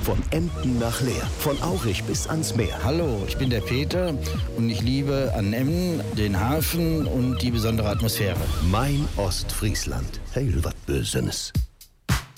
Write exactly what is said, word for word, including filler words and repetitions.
Von Emden nach Leer, von Aurich bis ans Meer. Hallo, ich bin der Peter und ich liebe an Emden den Hafen und die besondere Atmosphäre. Mein Ostfriesland. Heil wat Bösenes.